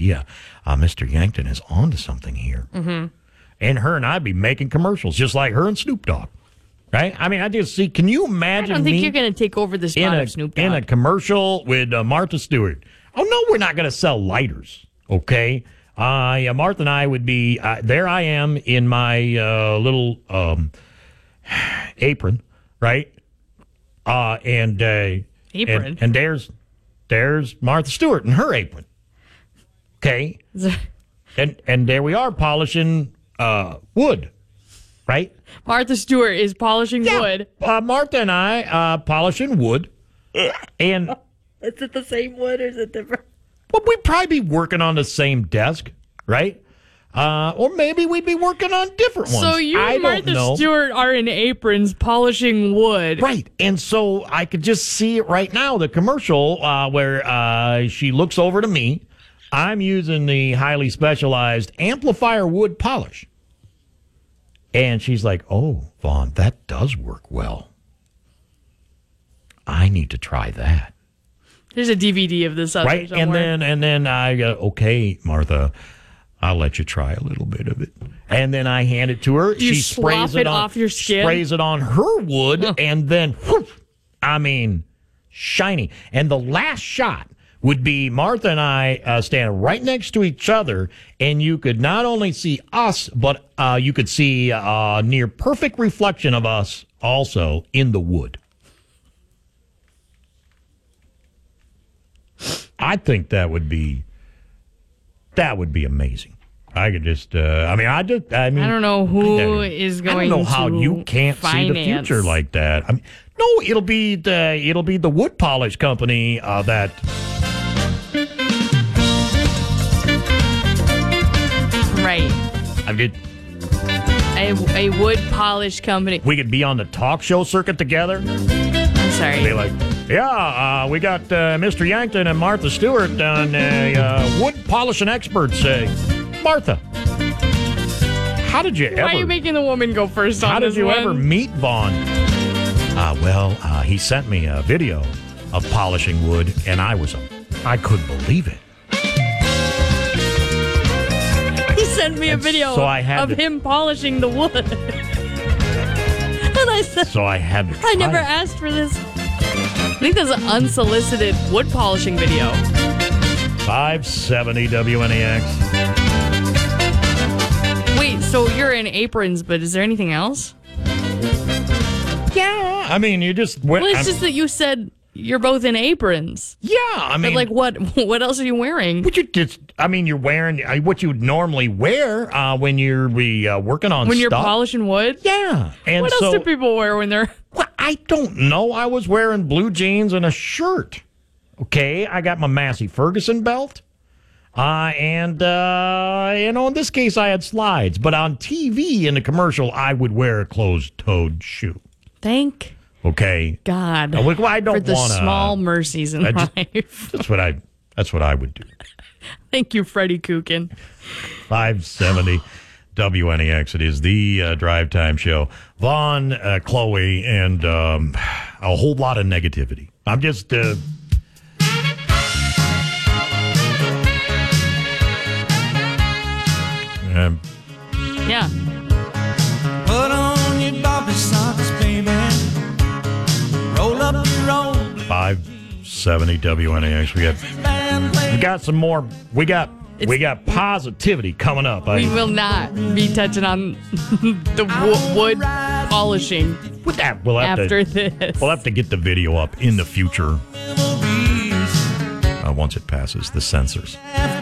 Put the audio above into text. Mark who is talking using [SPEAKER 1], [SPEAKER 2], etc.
[SPEAKER 1] idea. Mr. Yankton is onto something here. Mm-hmm. And her and I'd be making commercials just like her and Snoop Dogg. Right? I mean, I just see, can you imagine
[SPEAKER 2] I don't think you're going to take over the spot of Snoop Dogg.
[SPEAKER 1] In a commercial with Martha Stewart. Oh, no, we're not going to sell lighters, okay? Martha and I would be, there I am in my little apron, right?
[SPEAKER 2] Apron?
[SPEAKER 1] And there's Martha Stewart in her apron, okay? and there we are polishing wood, right?
[SPEAKER 2] Martha Stewart is polishing wood.
[SPEAKER 1] Martha and I polishing wood. And
[SPEAKER 2] is it the same wood or is it different?
[SPEAKER 1] Well, we'd probably be working on the same desk, right? Or maybe we'd be working on different ones.
[SPEAKER 2] So you and Martha Stewart are in aprons polishing wood.
[SPEAKER 1] Right. And so I could just see it right now, the commercial where she looks over to me. I'm using the highly specialized amplifier wood polish. And she's like, oh, Vaughn, that does work well. I need to try that.
[SPEAKER 2] There's a DVD of this up
[SPEAKER 1] right?
[SPEAKER 2] there somewhere.
[SPEAKER 1] And then I go, okay, Martha, I'll let you try a little bit of it. And then I hand it to her.
[SPEAKER 2] She sprays it off your skin?
[SPEAKER 1] Sprays it on her wood, and then, whoosh, I mean, shiny. And the last shot would be Martha and I standing right next to each other, and you could not only see us, but you could see a near perfect reflection of us also in the wood. I think that would be amazing. I could just, I don't
[SPEAKER 2] know who is going to
[SPEAKER 1] I don't know how you can't see the future like that. I mean, no, it'll be the wood polish company that.
[SPEAKER 2] Right.
[SPEAKER 1] I did.
[SPEAKER 2] A wood polish company.
[SPEAKER 1] We could be on the talk show circuit together.
[SPEAKER 2] I'm sorry.
[SPEAKER 1] Be like, yeah, we got Mr. Yankton and Martha Stewart on wood polishing experts. Martha, how did you ever?
[SPEAKER 2] Why are you making the woman go first on this one?
[SPEAKER 1] How did you ever meet Vaughn? He sent me a video of polishing wood, and I couldn't believe it.
[SPEAKER 2] He sent me a video of him polishing the wood. And I said,
[SPEAKER 1] so I had to try
[SPEAKER 2] I never asked for this. I think there's an unsolicited wood polishing video.
[SPEAKER 1] 570 WNEX.
[SPEAKER 2] Wait, so you're in aprons, but is there anything else?
[SPEAKER 1] Yeah, I mean, you just...
[SPEAKER 2] Well, it's just that you said you're both in aprons.
[SPEAKER 1] Yeah, I mean...
[SPEAKER 2] But, what else are you wearing?
[SPEAKER 1] You're wearing what you would normally wear when you're working on stuff.
[SPEAKER 2] When you're polishing wood?
[SPEAKER 1] Yeah. And
[SPEAKER 2] what else do people wear when they're...
[SPEAKER 1] Well, I don't know. I was wearing blue jeans and a shirt. Okay, I got my Massey Ferguson belt. In this case, I had slides. But on TV in the commercial, I would wear a closed-toed shoe.
[SPEAKER 2] Thank God.
[SPEAKER 1] I don't
[SPEAKER 2] for the small mercies in life.
[SPEAKER 1] That's what I would do.
[SPEAKER 2] Thank you, Freddie Kukin.
[SPEAKER 1] 570 WNEX. It is the Drive Time Show. Vaughn, Chloe, and a whole lot of negativity. I'm just...
[SPEAKER 2] yeah.
[SPEAKER 3] Put on your Bobby socks, baby. Roll up your old
[SPEAKER 1] 570 WNAX. We got some more. We got positivity coming up.
[SPEAKER 2] We will not be touching on the wood polishing after this.
[SPEAKER 1] We'll have to get the video up in the future once it passes the censors.